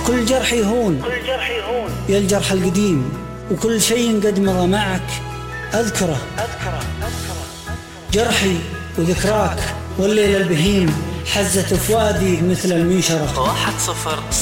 كل جرح يهون يا الجرح القديم، وكل شيء قد مضى معك أذكره. جرحي وذكراك والليل البهيم حزت فؤادي مثل المنشرة. 10